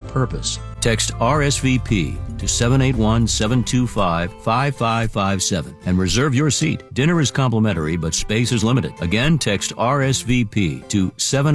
purpose. Text RSVP to 781-725-5557 and reserve your seat. Dinner is complimentary, but space is limited. Again, text RSVP to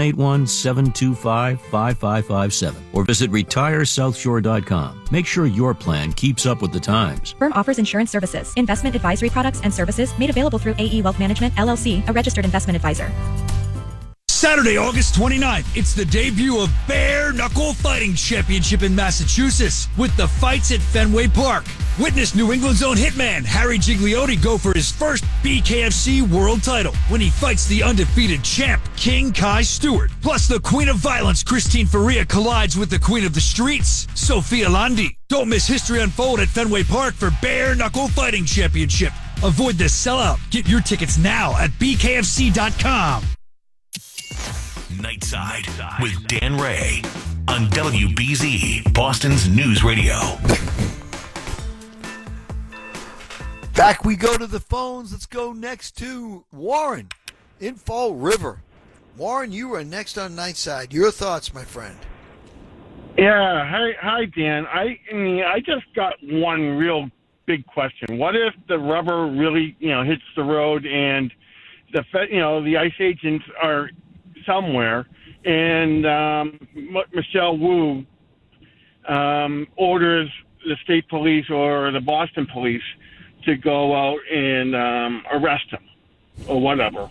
781-725-5557 or visit retiresouthshore.com. Make sure your plan keeps up with the times. Firm offers insurance services, investment advisory products and services made available through AE Wealth Management, LLC, a registered investment advisor. Saturday, August 29th, it's the debut of Bare Knuckle Fighting Championship in Massachusetts with the fights at Fenway Park. Witness New England's own hitman Harry Gigliotti go for his first BKFC world title when he fights the undefeated champ King Kai Stewart. Plus, the Queen of Violence Christine Faria collides with the Queen of the Streets, Sophia Landi. Don't miss history unfold at Fenway Park for Bare Knuckle Fighting Championship. Avoid the sellout. Get your tickets now at bkfc.com. Nightside with Dan Ray on WBZ, Boston's News Radio. Back we go to the phones. Let's go next to Warren in Fall River. Warren, you are next on Nightside. Your thoughts, my friend? Yeah, hi, Dan. I mean, I just got one real big question. What if the rubber really, hits the road and the ICE agents are somewhere, and Michelle Wu orders the state police or the Boston police to go out and arrest him or whatever.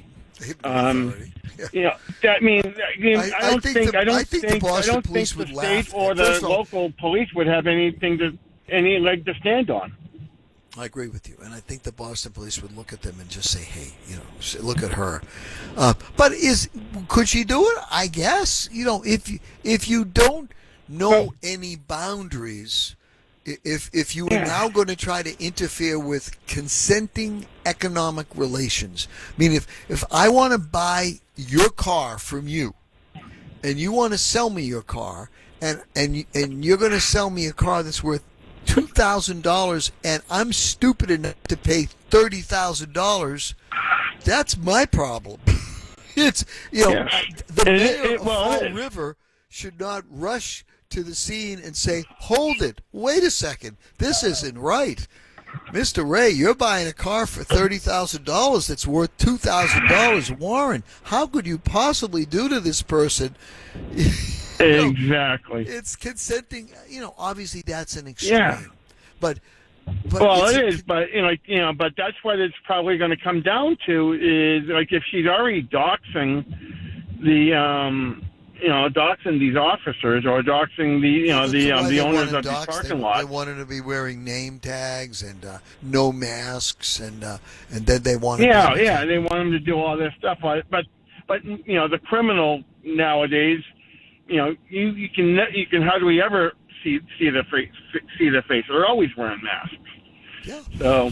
That means I don't think the state or the local police would have any leg to stand on. I agree with you, and I think the Boston police would look at them and just say, "Hey, look at her." But could she do it? I guess. If you don't know any boundaries, if you are now going to try to interfere with consenting economic relations, I mean, if I want to buy your car from you, and you want to sell me your car, and you're going to sell me a car that's worth $2,000, and I'm stupid enough to pay $30,000. That's my problem. It's the mayor of Fall River should not rush to the scene and say, "Hold it, wait a second, this isn't right, Mr. Ray. You're buying a car for $30,000 that's worth $2,000. Warren, how could you possibly do to this person?" Exactly. It's consenting. Obviously that's an extreme. Yeah. But it is. But but that's what it's probably going to come down to is like if she's already doxing doxing these officers or doxing the owners of these parking lots. They wanted to be wearing name tags and no masks and then they wanted. They want them to do all this stuff. But the criminal nowadays. You can hardly ever see the face. They're always wearing masks. Yeah. So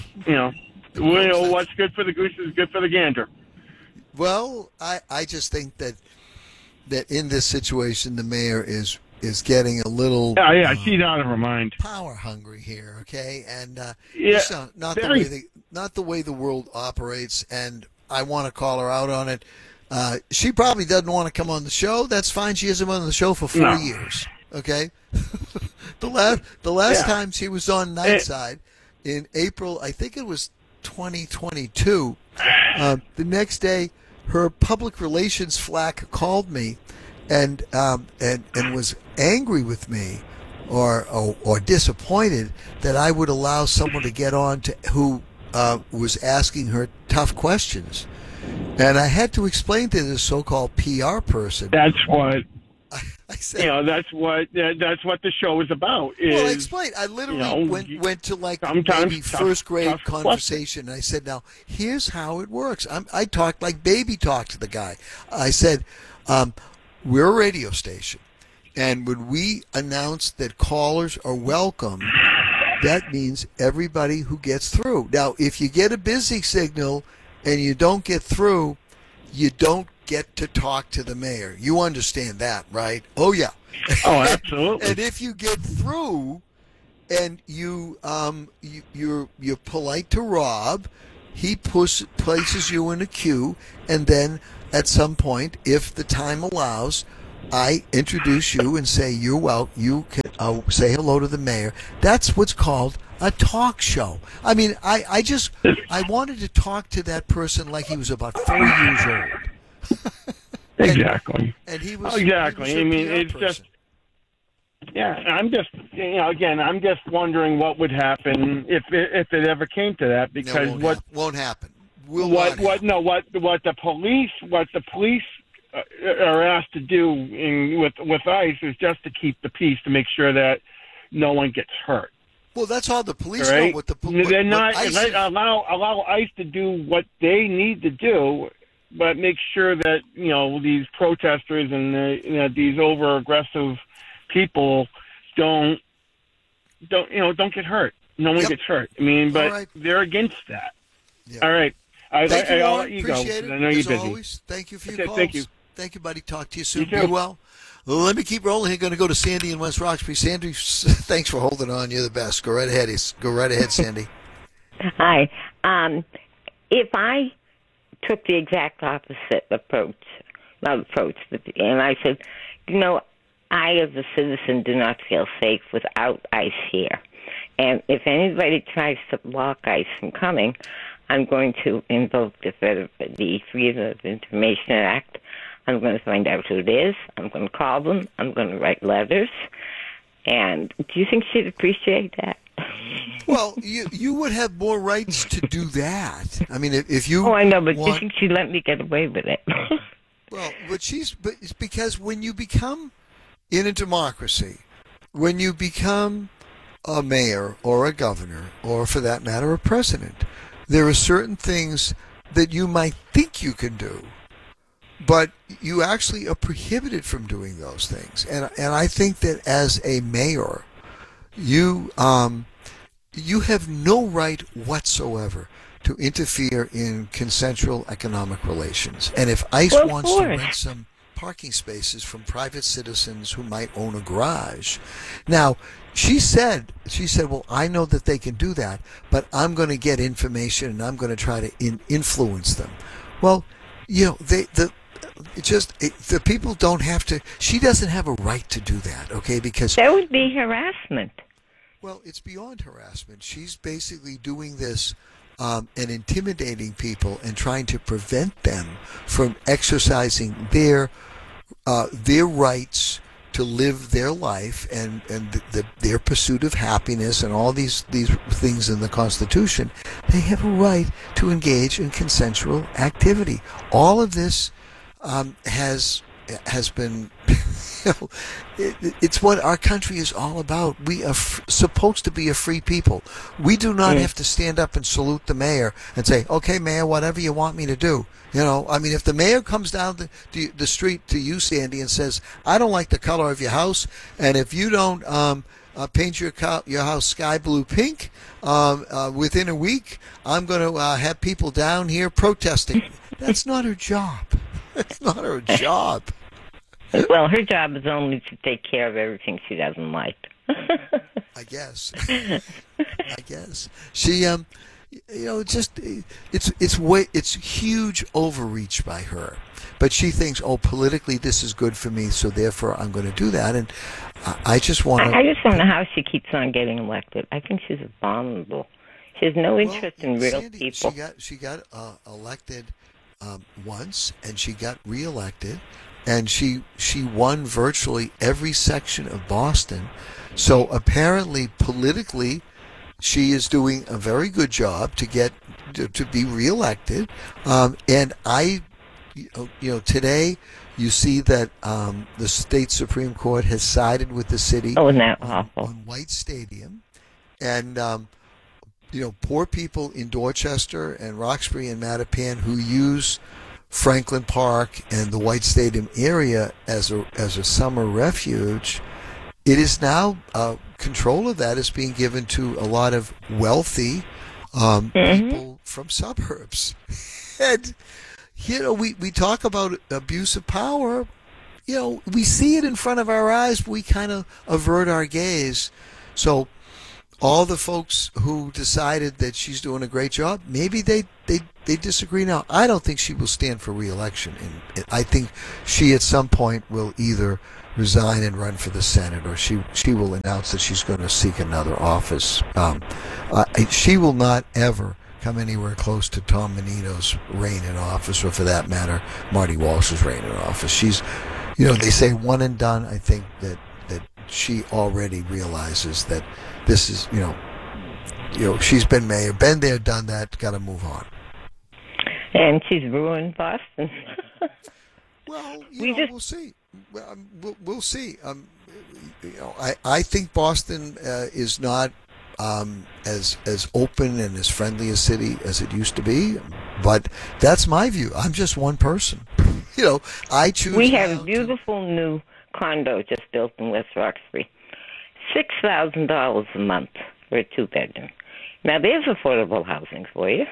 what's good for the goose is good for the gander. Well, I just think that in this situation the mayor is getting a little she's out of her mind, power hungry here. Okay, and not the way the world operates, and I want to call her out on it. She probably doesn't want to come on the show. That's fine. She hasn't been on the show for 4 years. Okay. the last time she was on Nightside in April, I think it was 2022. The next day, her public relations flack called me, and was angry with me, or disappointed that I would allow someone to get on who was asking her tough questions. And I had to explain to this so-called PR person. That's what I said. That's what the show is about. Well, I explained. I literally went to maybe first grade conversation. And I said, "Now here's how it works." I talked like baby talk to the guy. I said, "We're a radio station, and when we announce that callers are welcome, that means everybody who gets through. Now, if you get a busy signal and you don't get through, you don't get to talk to the mayor. You understand that, right?" "Oh, yeah." Oh, absolutely. And if you get through and you're polite to Rob, he places you in a queue, and then at some point, if the time allows, I introduce you and say, "You say hello to the mayor. That's what's called a talk show. I mean, I wanted to talk to that person like he was about 4 years old. Exactly. And he was exactly. He was a I mean, PR it's person. just. Yeah, I'm just, again, I'm just wondering what would happen if it ever came to that, because won't happen. What the police are asked to do with ICE is just to keep the peace, to make sure that no one gets hurt. Well, that's all the police Right? know. What the They're not ICE allow ICE to do what they need to do, but make sure that these protesters and these over aggressive people don't get hurt. No one gets hurt. I mean, but they're against that. Yeah. All right. Thank you, I'll Warren. let you go. Appreciate it. I know you're As busy. always, thank you for your calls. Thank you. Thank you, buddy. Talk to you soon. You Be too. well. Let me keep rolling here. Going to go to Sandy in West Roxbury. Sandy, thanks for holding on. You're the best. Go right ahead, Sandy. Hi. If I took the exact opposite approach, and I said, I as a citizen do not feel safe without ICE here. And if anybody tries to block ICE from coming, I'm going to invoke the Freedom of Information Act. I'm going to find out who it is. I'm going to call them. I'm going to write letters. And do you think she'd appreciate that? Well, you would have more rights to do that. I mean, if you. Oh, I know, but do you think she'd let me get away with it? Well, but it's because when you become in a democracy, when you become a mayor or a governor, or for that matter, a president, there are certain things that you might think you can do, but you actually are prohibited from doing those things. And I think that as a mayor, you have no right whatsoever to interfere in consensual economic relations. And if ICE wants to rent some parking spaces from private citizens who might own a garage. Now, she said, well, I know that they can do that, but I'm going to get information and I'm going to try to influence them. Well, the people don't have to. She doesn't have a right to do that, okay? Because that would be harassment. Well, it's beyond harassment. She's basically doing this and intimidating people and trying to prevent them from exercising their rights to live their life and their pursuit of happiness and all these things in the Constitution. They have a right to engage in consensual activity. All of this has been, it's what our country is all about. We are supposed to be a free people. We do not have to stand up and salute the mayor and say, okay, mayor, whatever you want me to do. I mean, if the mayor comes down the street to you, Sandy, and says, I don't like the color of your house, and if you don't paint your house sky blue pink within a week, I'm going to have people down here protesting. That's not her job. That's not her job. Well, her job is only to take care of everything she doesn't like. I guess. She, it's huge overreach by her. But she thinks, politically this is good for me, so therefore I'm going to do that. And I just want to. I just don't know how she keeps on getting elected. I think she's abominable. She has no interest in real Sandy, people. She got elected once, and she got reelected, and she won virtually every section of Boston. So apparently, politically, she is doing a very good job to get to be reelected. And today you see that the state Supreme Court has sided with the city isn't that awful? On White Stadium, and poor people in Dorchester and Roxbury and Mattapan who use Franklin Park and the White Stadium area as a summer refuge. It is now control of that is being given to a lot of wealthy people from suburbs. And we talk about abuse of power. We see it in front of our eyes, but we kind of avert our gaze. So all the folks who decided that she's doing a great job, maybe they they disagree now. I don't think she will stand for re-election. And I think she at some point will either resign and run for the Senate, or she will announce that she's going to seek another office. She will not ever come anywhere close to Tom Menino's reign in office, or for that matter, Marty Walsh's reign in office. She's, they say one and done. I think that she already realizes that this is, she's been mayor, been there, done that, got to move on. And she's ruined Boston. Well, we'll see. We'll see. I think Boston is not as open and as friendly a city as it used to be, but that's my view. I'm just one person. I choose. We have a beautiful new condo just built in West Roxbury. $6,000 a month for a 2-bedroom. Now there's affordable housing for you.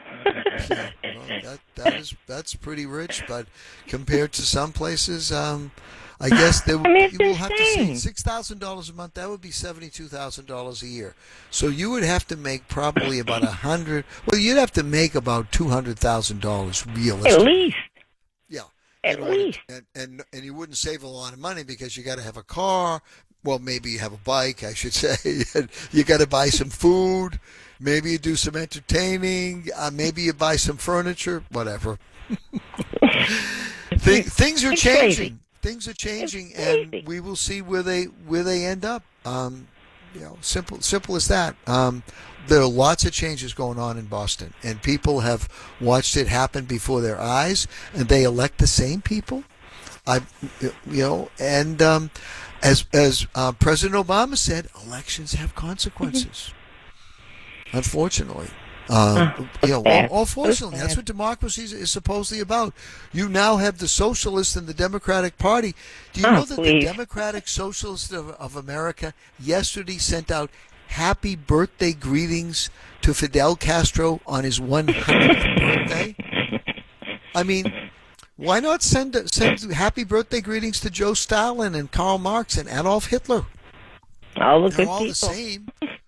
That's pretty rich, but compared to some places, I guess you will have to see $6,000 a month. That would be $72,000 a year. So you would have to make probably about $100. Well, you'd have to make about $200,000 realistically. At least. Yeah. At least. And you wouldn't save a lot of money because you got to have a car. Well, maybe you have a bike, I should say. You got to buy some food. Maybe you do some entertaining. Maybe you buy some furniture. Whatever. Things are changing. Crazy. Things are changing, and we will see where they end up. Simple as that. There are lots of changes going on in Boston, and people have watched it happen before their eyes, and they elect the same people. As President Obama said, elections have consequences. Unfortunately. Unfortunately, that's what democracy is supposedly about. You now have the Socialists and the Democratic Party. Do you know that the Democratic Socialists of America yesterday sent out happy birthday greetings to Fidel Castro on his 100th birthday? I mean, why not send happy birthday greetings to Joe Stalin and Karl Marx and Adolf Hitler? All the They're good all people. the same.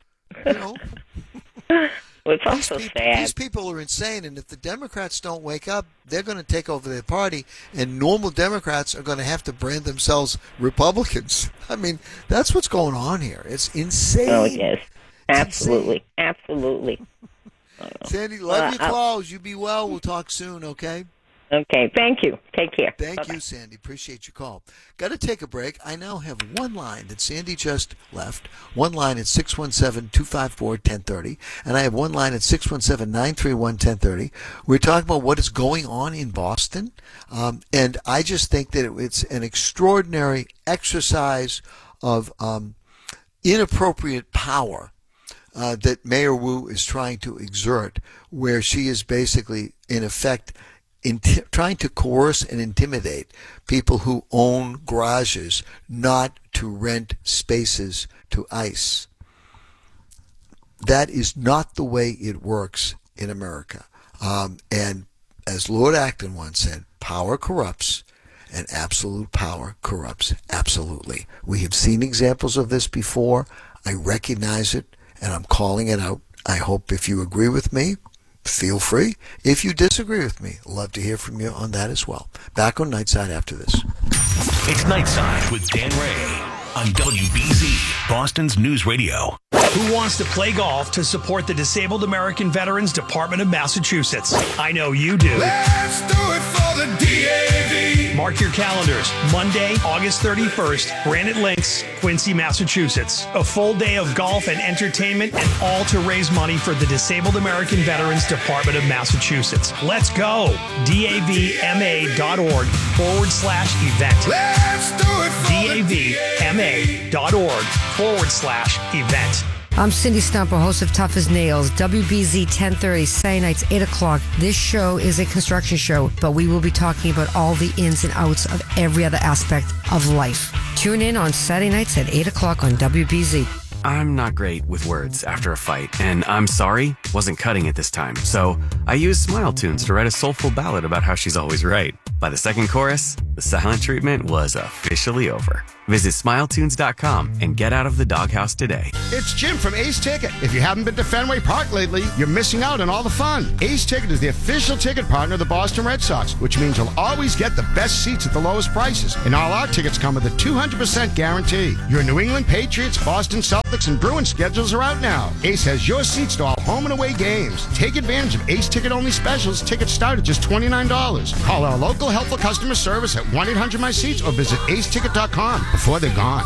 Well, it's also sad. These people are insane, and if the Democrats don't wake up, they're going to take over their party, and normal Democrats are going to have to brand themselves Republicans. I mean, that's what's going on here. It's insane. Oh, yes. Absolutely. Absolutely. Sandy, love your calls. You be well. We'll talk soon, okay? Okay. Thank you. Take care. Thank you, Sandy. Appreciate your call. Got to take a break. I now have one line that Sandy just left. One line at 617-254-1030. And I have one line at 617-931-1030. We're talking about what is going on in Boston. And I just think that it's an extraordinary exercise of inappropriate power that Mayor Wu is trying to exert, where she is basically, in effect, trying to coerce and intimidate people who own garages not to rent spaces to ICE. That is not the way it works in America. And as Lord Acton once said, power corrupts, and absolute power corrupts absolutely. We have seen examples of this before. I recognize it, and I'm calling it out. I hope if you agree with me, feel free. If you disagree with me, love to hear from you on that as well. Back on Nightside after this. It's Nightside with Dan Ray on WBZ, Boston's News Radio. Who wants to play golf to support the Disabled American Veterans Department of Massachusetts? I know you do. Let's do it for the DAV. Mark your calendars. Monday, August 31st, Granite Links, Quincy, Massachusetts. A full day of golf and entertainment, and all to raise money for the Disabled American Veterans Department of Massachusetts. Let's go. DAVMA.org/event. Let's do it for DAVMA.org/event. I'm Cindy Stumper, host of Tough as Nails, WBZ 1030, Saturday nights, 8 o'clock. This show is a construction show, but we will be talking about all the ins and outs of every other aspect of life. Tune in on Saturday nights at 8 o'clock on WBZ. I'm not great with words after a fight, and I'm sorry wasn't cutting it this time. So I used Smile Tunes to write a soulful ballad about how she's always right. By the second chorus, The silent treatment was officially over. Visit SmileTunes.com and get out of the doghouse today. It's Jim from Ace Ticket. If you haven't been to Fenway Park lately, you're missing out on all the fun. Ace Ticket is the official ticket partner of the Boston Red Sox, which means you'll always get the best seats at the lowest prices. And all our tickets come with a 200% guarantee. Your New England Patriots, Boston Celtics, and Bruins schedules are out now. Ace has your seats to all home and away games. Take advantage of Ace Ticket-only specials. Tickets start at just $29. Call our local helpful customer service at 1-800-MY-SEATS or visit aceticket.com before they're gone.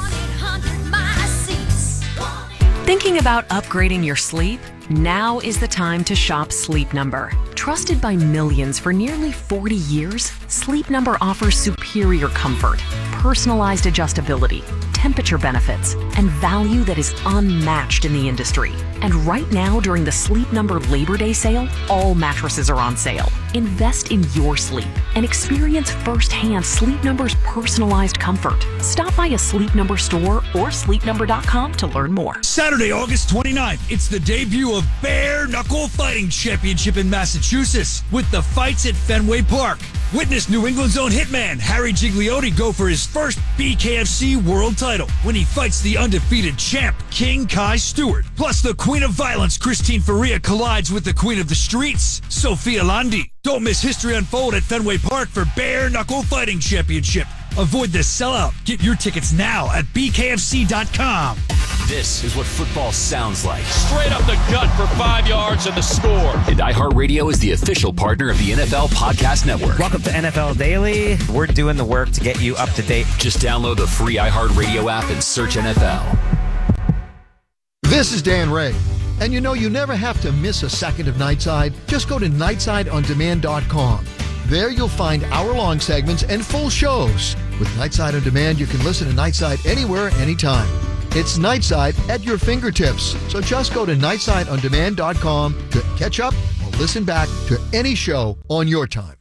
Thinking about upgrading your sleep? Now is the time to shop Sleep Number. Trusted by millions for nearly 40 years, Sleep Number offers superior comfort, personalized adjustability, temperature benefits, and value that is unmatched in the industry. And right now, during the Sleep Number Labor Day sale, all mattresses are on sale. Invest in your sleep and experience firsthand Sleep Number's personalized comfort. Stop by a Sleep Number store or sleepnumber.com to learn more. Saturday, August 29th, it's the debut of Bare Knuckle Fighting Championship in Massachusetts with the fights at Fenway Park. Witness New England's own hitman, Harry Gigliotti, go for his first BKFC world title when he fights the undefeated champ, King Kai Stewart. Plus, the Queen of Violence, Christine Faria, collides with the Queen of the Streets, Sophia Landi. Don't miss history unfold at Fenway Park for Bare Knuckle Fighting Championship. Avoid the sellout. Get your tickets now at BKFC.com. This is what football sounds like. Straight up the gut for 5 yards and the score. And iHeartRadio is the official partner of the NFL Podcast Network. Welcome to NFL Daily. We're doing the work to get you up to date. Just download the free iHeartRadio app and search NFL. This is Dan Ray. And you know, you never have to miss a second of Nightside. Just go to nightside-on-demand.com. There you'll find hour-long segments and full shows. With Nightside On Demand, you can listen to Nightside anywhere, anytime. It's Nightside at your fingertips. So just go to nightside-on-demand.com to catch up or listen back to any show on your time.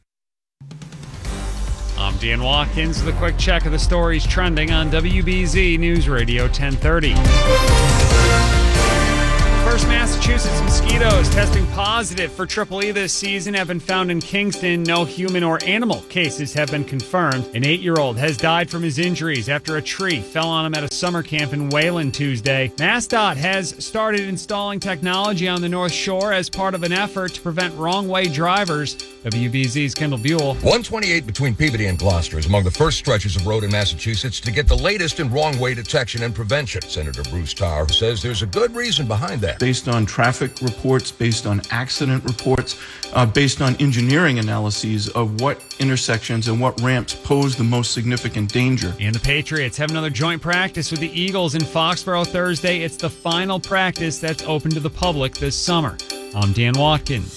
I'm Dan Watkins with a quick check of the stories trending on WBZ News Radio 1030. First, Massachusetts mosquitoes testing positive for Triple E this season have been found in Kingston. No human or animal cases have been confirmed. An 8-year-old has died from his injuries after a tree fell on him at a summer camp in Wayland Tuesday. MassDOT has started installing technology on the North Shore as part of an effort to prevent wrong-way drivers. WBZ's Kendall Buell. 128 between Peabody and Gloucester is among the first stretches of road in Massachusetts to get the latest in wrong-way detection and prevention. Senator Bruce Tarr says there's a good reason behind that. Based on traffic reports, based on accident reports, based on engineering analyses of what intersections and what ramps pose the most significant danger. And the Patriots have another joint practice with the Eagles in Foxborough Thursday. It's the final practice that's open to the public this summer. I'm Dan Watkins.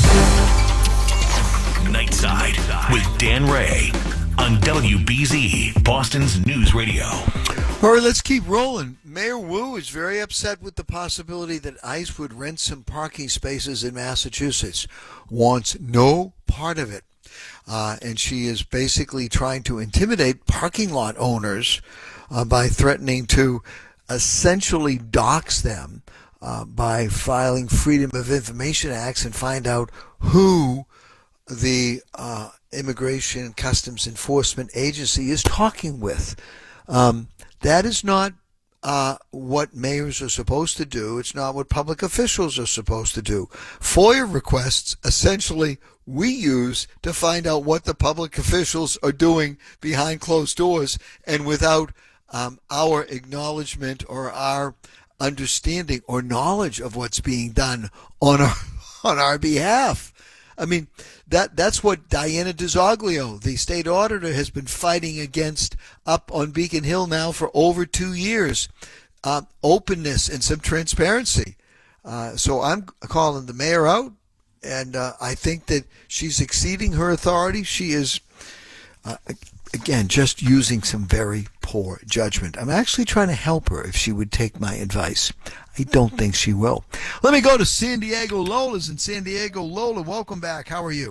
Nightside with Dan Ray on WBZ, Boston's News Radio. All right, let's keep rolling. Mayor Wu is very upset with the possibility that ICE would rent some parking spaces in Massachusetts. Wants no part of it. And she is basically trying to intimidate parking lot owners by threatening to essentially dox them by filing Freedom of Information Acts and find out who the Immigration and Customs Enforcement Agency is talking with. That is not what mayors are supposed to do. It's not what public officials are supposed to do. FOIA requests, essentially, we use to find out what the public officials are doing behind closed doors and without our acknowledgement or our understanding or knowledge of what's being done on our behalf. I mean, that's what Diana DiZoglio, the state auditor, has been fighting against up on Beacon Hill now for over 2 years. Openness and some transparency. So I'm calling the mayor out, and I think that she's exceeding her authority. She is, again, just using some very poor judgment. I'm actually trying to help her if she would take my advice. I don't think she will. Let me go to San Diego. Lola's in San Diego. Lola, welcome back. How are you?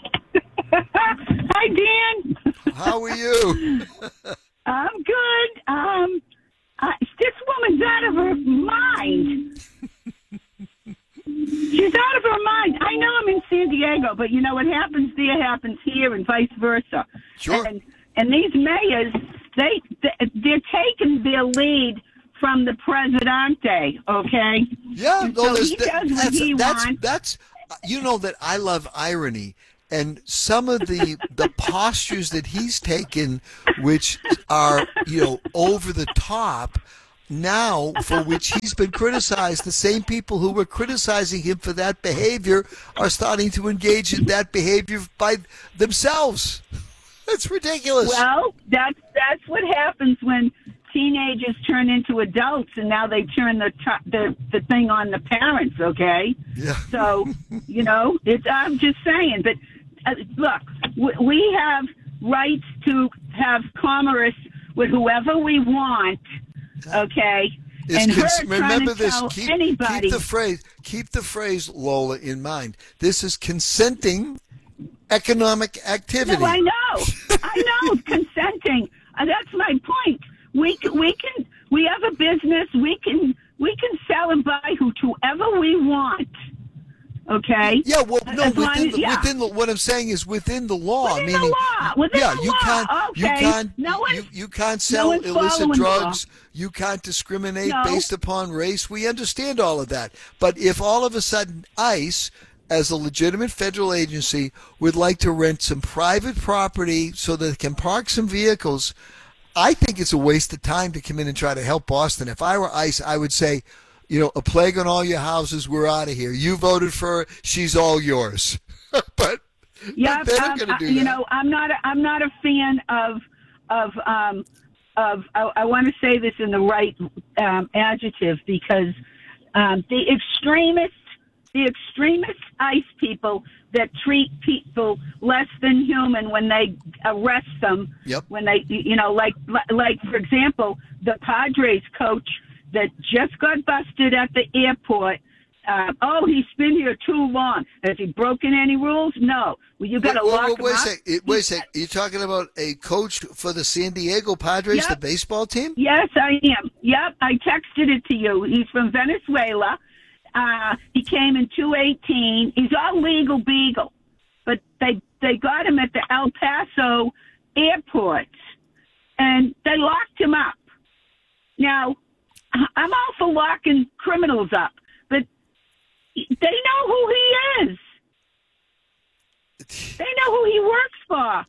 Hi, Dan. How are you? I'm good. This woman's out of her mind. She's out of her mind. I know I'm in San Diego, but you know what happens there happens here and vice versa. Sure. And these mayors, they're taking their lead from the Presidente, okay? Yeah, And no, so he does what he wants. that's you know that I love irony, and some of the postures that he's taken, which are over the top. Now, for which he's been criticized, the same people who were criticizing him for that behavior are starting to engage in that behavior by themselves. That's ridiculous. Well, that's what happens when teenagers turn into adults, and now they turn the thing on the parents. Okay. Yeah. So I'm just saying. But look, we have rights to have commerce with whoever we want. Okay. And remember this. Keep the phrase, Lola, in mind. This is consenting economic activity. No, I know, consenting. That's my point. We have a business. We can sell and buy whoever we want. Okay. Yeah. Well, no. Within the what I'm saying is within the law. Within Meaning, the law. you can't sell illicit drugs. You can't discriminate based upon race. We understand all of that. But if all of a sudden ICE, as a legitimate federal agency, would like to rent some private property so that it can park some vehicles, I think it's a waste of time to come in and try to help Boston. If I were ICE, I would say, a plague on all your houses, we're out of here. You voted for her, she's all yours. but yeah, they're not going to do that. I'm not a fan of I want to say this in the right adjective, because the extremist ICE people that treat people less than human when they arrest them. Yep. When they, like for example, the Padres coach that just got busted at the airport. He's been here too long. Has he broken any rules? No. Well, you got to lock him up. Wait a sec. You're talking about a coach for the San Diego Padres, the baseball team? Yes, I am. Yep, I texted it to you. He's from Venezuela. He came in 2018. He's all legal beagle, but they got him at the El Paso airport, and they locked him up. Now, I'm all for locking criminals up, but they know who he is. They know who he works for.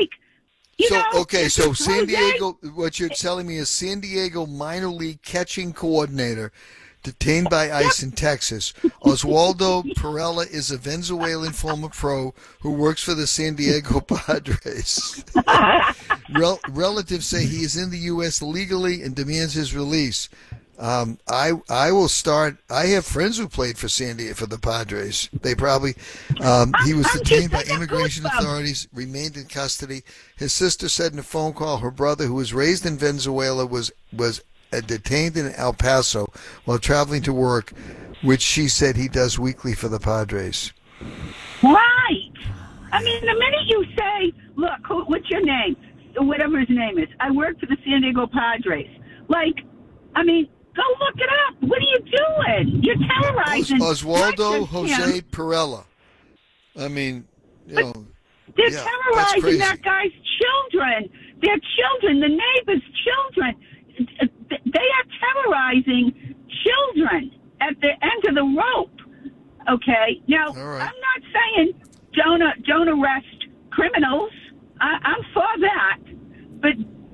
So San Diego, what you're telling me is San Diego minor league catching coordinator detained by ICE in Texas. Oswaldo Perella is a Venezuelan former pro who works for the San Diego Padres. Relatives say he is in the U.S. legally and demands his release. I will start. I have friends who played for San Diego, for the Padres. They probably. He was detained by immigration authorities, remained in custody. His sister said in a phone call her brother, who was raised in Venezuela, was detained in El Paso while traveling to work, which she said he does weekly for the Padres. Right. I mean, the minute you say, look, what's your name? Whatever his name is. I work for the San Diego Padres. Go look it up. What are you doing? You're terrorizing. Oswaldo Jose Perella. They're terrorizing that guy's children. Their children, the neighbor's children. They are terrorizing children at the end of the rope. Okay? Now, right. I'm not saying don't arrest criminals. I'm for that. But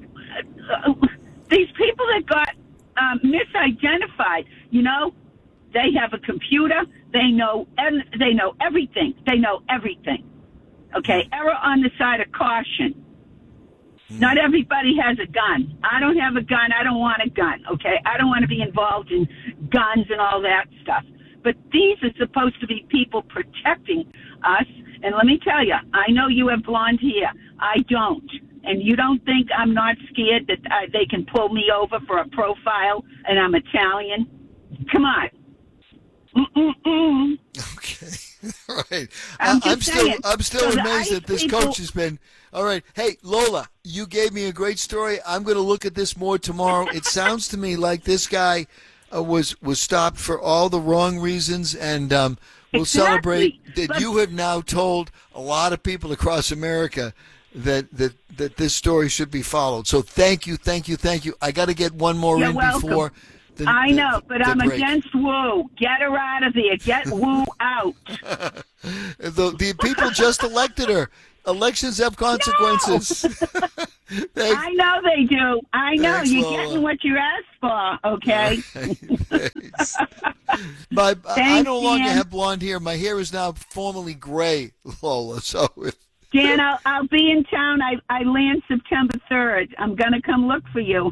these people that got misidentified, they have a computer. They know everything. They know everything. Okay? Error on the side of caution. Not everybody has a gun. I don't have a gun. I don't want a gun, okay? I don't want to be involved in guns and all that stuff. But these are supposed to be people protecting us. And let me tell you, I know you have blonde hair. I don't. And you don't think I'm not scared that they can pull me over for a profile and I'm Italian? Come on. Okay. All right. I'm still amazed that this coach has been. All right. Hey, Lola, you gave me a great story. I'm going to look at this more tomorrow. It sounds to me like this guy was stopped for all the wrong reasons, and we'll celebrate that you have now told a lot of people across America that this story should be followed. So thank you. I got to get one more in welcome. before. I know, but I'm break. against Wu. Get her out of there. Get Wu out. The people just elected her. Elections have consequences. I know they do. I know. Thanks, You're Lola. getting what you asked for, okay? I no longer Dan. have blonde hair. My hair is now formally gray, Lola. So Dan, I'll be in town. I land September 3rd. I'm going to come look for you.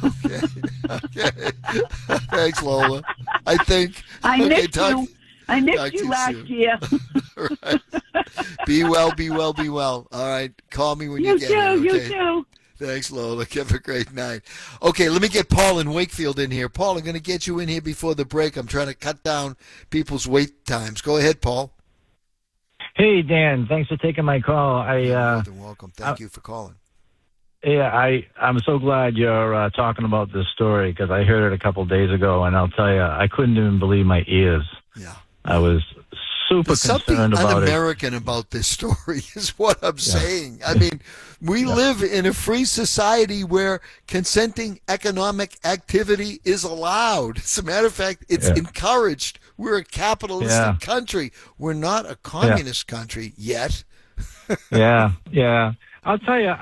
Okay. Thanks, Lola. I think. I missed you. I missed talk to you you last soon. year. Right. Be well. All right. Call me when you get here. You Okay? too. Thanks, Lola. Have a great night. Okay, let me get Paul in Wakefield in here. Paul, I'm going to get you in here before the break. I'm trying to cut down people's wait times. Go ahead, Paul. Hey, Dan. Thanks for taking my call. You're more than welcome. Thank you for calling. Yeah, I'm so glad you're talking about this story because I heard it a couple of days ago, and I'll tell you, I couldn't even believe my ears. Yeah. I was super There's something concerned about it. un-American about this story is what I'm saying. I mean, we live in a free society where consenting economic activity is allowed. As a matter of fact, it's encouraged. We're a capitalistic country. We're not a communist country yet. Yeah. I'll tell you,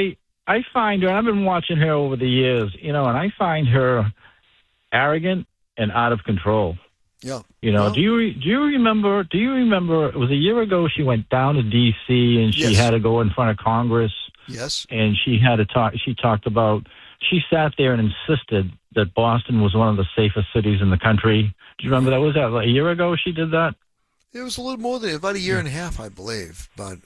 I find her, I've been watching her over the years, and I find her arrogant and out of control. Yeah. Do you remember it was a year ago she went down to D.C. and she had to go in front of Congress. Yes. And she talked about, she sat there and insisted that Boston was one of the safest cities in the country. Do you remember that? Was that like a year ago she did that? It was a little more than about a year and a half, I believe. But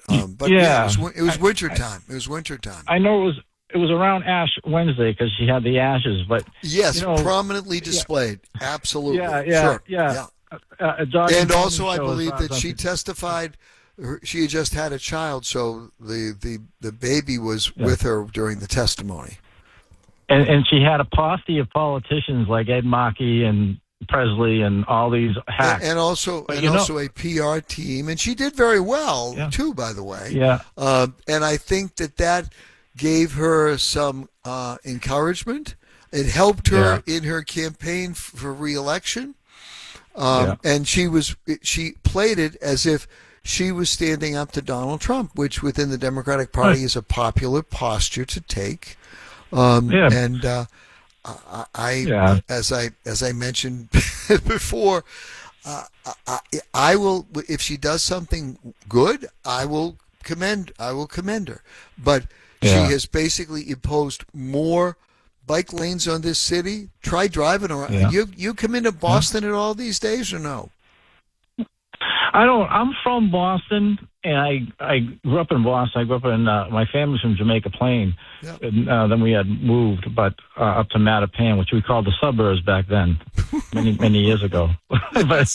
it was winter time. It was winter time. I know it was around Ash Wednesday because she had the ashes, but yes, prominently displayed. Absolutely. Yeah. And also, I believe that she testified. She had just had a child, so the baby was with her during the testimony. And she had a posse of politicians like Ed Markey and Presley and all these hacks. And also a PR team, and she did very well too, by the way. Yeah. And I think that gave her some encouragement. It helped her in her campaign for re-election. And she played it as if she was standing up to Donald Trump, which within the Democratic Party is a popular posture to take. And as I mentioned before, I will, if she does something good, I will commend her. But she has basically imposed more bike lanes on this city. Try driving around. You come into Boston at all these days or no? I don't. I'm from Boston, and I grew up in Boston. I grew up in my family's from Jamaica Plain. And, then we had moved, but up to Mattapan, which we called the suburbs back then, many years ago. but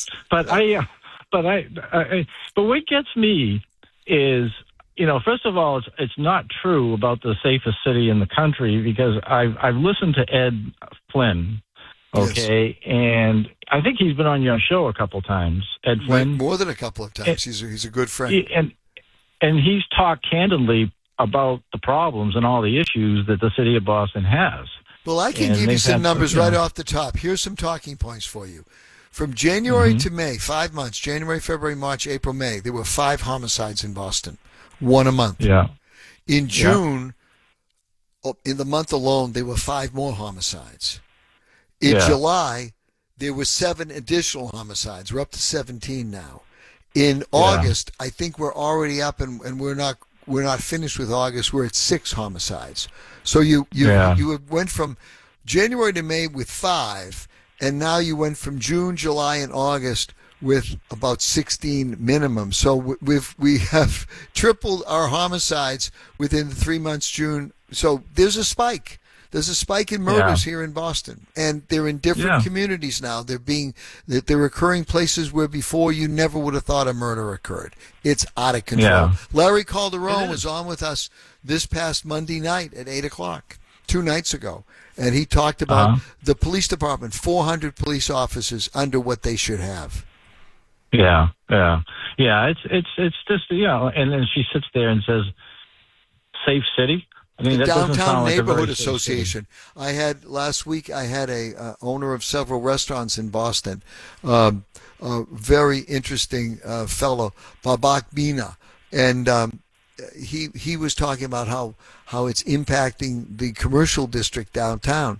what gets me is, first of all, it's not true about the safest city in the country because I've listened to Ed Flynn. Okay, and I think he's been on your show a couple times, Ed Flynn. More than a couple of times. He's a good friend. And he's talked candidly about the problems and all the issues that the city of Boston has. Well, I can give you some numbers right off the top. Here's some talking points for you. From January to May, 5 months, January, February, March, April, May, there were 5 homicides in Boston, 1 a month. Yeah. In June, in the month alone, there were 5 more homicides. In July, there were 7 additional homicides. We're up to 17 now. In August, I think we're already up, and we're not finished with August. We're at 6 homicides. So you went from January to May with 5, and now you went from June, July, and August with about 16 minimum. So we have tripled our homicides within the 3 months. June. So there's a spike. There's a spike in murders here in Boston, and they're in different communities now. They're occurring places where before you never would have thought a murder occurred. It's out of control. Yeah. Larry Calderon was on with us this past Monday night at 8:00, 2 nights ago, and he talked about the police department, 400 police officers under what they should have. Yeah. It's just and then she sits there and says, safe city? I mean, that doesn't Downtown sound like a very Neighborhood safe city. Association. Last week I had a owner of several restaurants in Boston, a very interesting fellow, Babak Bina, and he was talking about how it's impacting the commercial district downtown.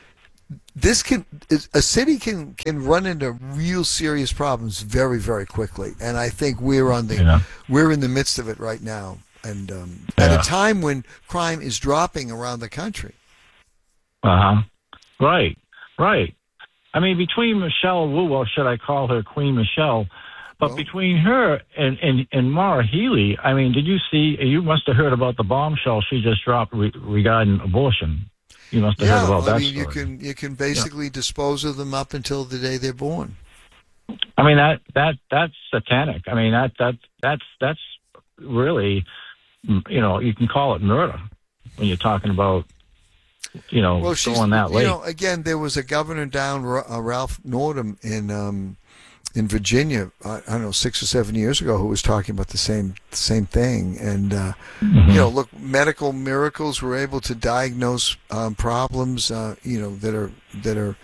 A city can run into real serious problems very, very quickly, and I think we're in the midst of it right now, and at a time when crime is dropping around the country. Right. I mean, between Michelle Wu, or should I call her Queen Michelle? But between her and Maura Healey, I mean, did you see? You must have heard about the bombshell she just dropped regarding abortion. You must have heard about that. I mean, you can basically dispose of them up until the day they're born. I mean, that's satanic. I mean, that's really, you can call it murder when you're talking about, going that late. Again, there was a governor down, Ralph Northam in Virginia, I don't know, 6 or 7 years ago, who was talking about the same thing. And look, medical miracles were able to diagnose problems, that are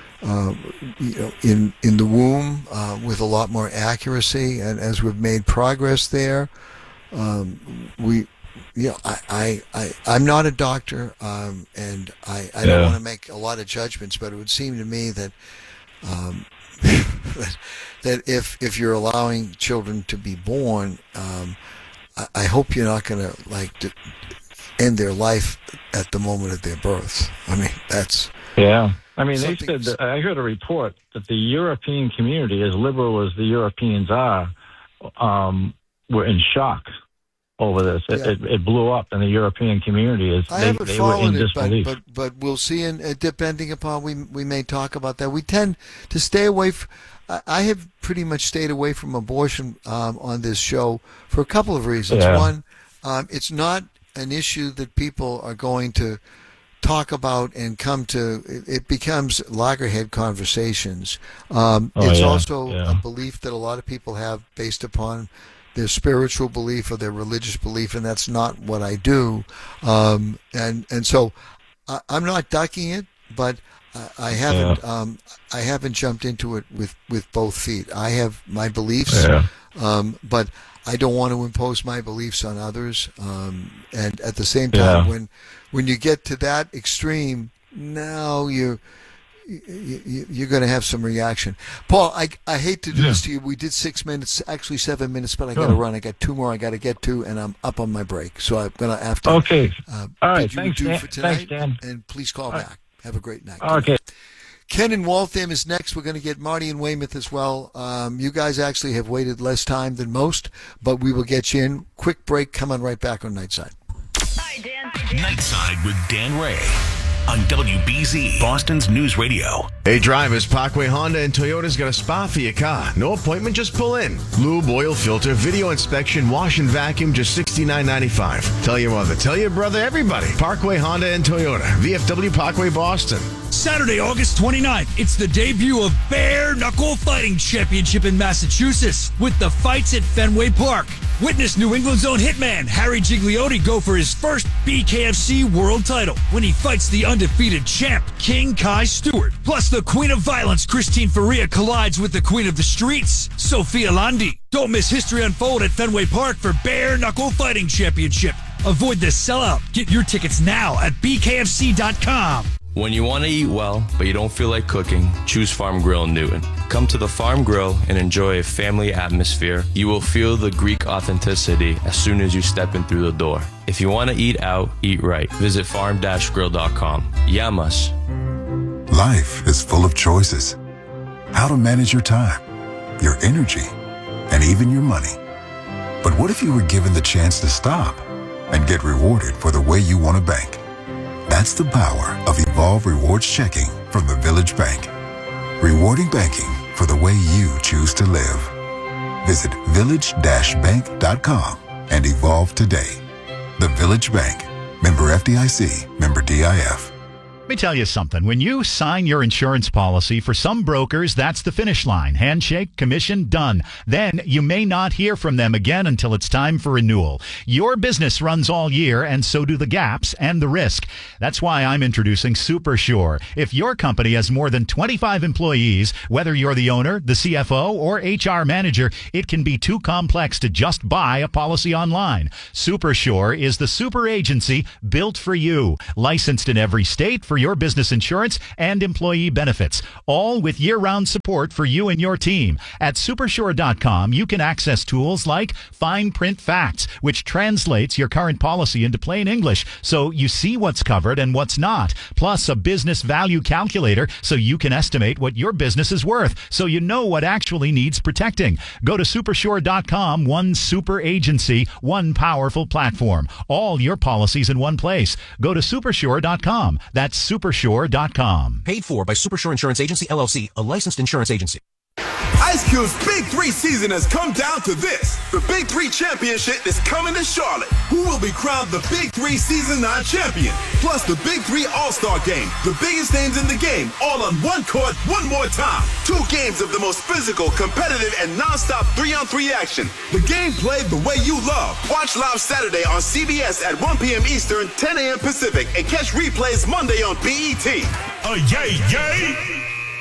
in the womb with a lot more accuracy. And as we've made progress there, I'm not a doctor, and I don't want to make a lot of judgments, but it would seem to me that that if you're allowing children to be born, I hope you're not going to end their life at the moment of their birth. I mean, that's I mean, they said that, I heard a report that the European community, as liberal as the Europeans are, were in shock over this. It blew up in the European community. I haven't followed it, but we'll see. And depending upon, we may talk about that. We tend to stay away. I have pretty much stayed away from abortion on this show for a couple of reasons. One, it's not an issue that people are going to talk about and come to. It becomes loggerhead conversations. It's also a belief that a lot of people have based upon their spiritual belief or their religious belief, and that's not what I do. And so I'm not ducking it, but I haven't jumped into it with both feet. I have my beliefs, but I don't want to impose my beliefs on others. And at the same time, when you get to that extreme, now you're going to have some reaction. Paul, I hate to do this to you. We did 6 minutes, actually 7 minutes, but I got to run. I got 2 more I got to get to, and I'm up on my break. So I'm going to have to. Okay. All right. Thanks, Dan. For tonight, Thanks, Dan. And please call back. Have a great night. Okay. Ken in Waltham is next. We're going to get Marty in Weymouth as well. You guys actually have waited less time than most, but we will get you in. Quick break. Come on right back on Nightside. Hi, Dan. Nightside with Dan Ray on WBZ, Boston's News Radio. Hey drivers, Parkway Honda and Toyota's got a spot for your car. No appointment, just pull in. Lube, oil filter, video inspection, wash and vacuum, just $69.95. Tell your mother, tell your brother, everybody. Parkway Honda and Toyota, VFW Parkway, Boston. Saturday, August 29th, it's the debut of Bare Knuckle Fighting Championship in Massachusetts with the fights at Fenway Park. Witness New England's own hitman Harry Gigliotti go for his first BKFC world title when he fights the undefeated champ King Kai Stewart. Plus, the Queen of Violence Christine Faria collides with the Queen of the Streets Sophia Landi. Don't miss history unfold at Fenway Park for Bare Knuckle Fighting Championship. Avoid the sellout. Get your tickets now at bkfc.com. When you want to eat well, but you don't feel like cooking, choose Farm Grill in Newton. Come to the Farm Grill and enjoy a family atmosphere. You will feel the Greek authenticity as soon as you step in through the door. If you want to eat out, eat right. Visit farm-grill.com. Yamas. Life is full of choices. How to manage your time, your energy, and even your money. But what if you were given the chance to stop and get rewarded for the way you want to bank? That's the power of Evolve Rewards Checking from the Village Bank. Rewarding banking for the way you choose to live. Visit village-bank.com and evolve today. The Village Bank. Member FDIC. Member DIF. me tell you something. When you sign your insurance policy, for some brokers, that's the finish line. Handshake, commission, done. Then you may not hear from them again until it's time for renewal. Your business runs all year, and so do the gaps and the risk. That's why I'm introducing SuperSure. If your company has more than 25 employees, whether you're the owner, the CFO, or HR manager, it can be too complex to just buy a policy online. SuperSure is the super agency built for you. Licensed in every state for your business insurance and employee benefits, all with year-round support for you and your team. At Supersure.com, you can access tools like Fine Print Facts, which translates your current policy into plain English so you see what's covered and what's not, plus a business value calculator so you can estimate what your business is worth so you know what actually needs protecting. Go to Supersure.com, one super agency, one powerful platform. All your policies in one place. Go to Supersure.com. That's Supersure.com. Paid for by Supersure Insurance Agency, LLC, a licensed insurance agency. Ice Cube's Big 3 season has come down to this. The Big 3 Championship is coming to Charlotte. Who will be crowned the Big 3 Season 9 champion? Plus the Big 3 All-Star Game. The biggest names in the game, all on one court, one more time. 2 games of the most physical, competitive, and non-stop 3-on-3 action. The game played the way you love. Watch live Saturday on CBS at 1 p.m. Eastern, 10 a.m. Pacific, and catch replays Monday on BET. Yay, yay!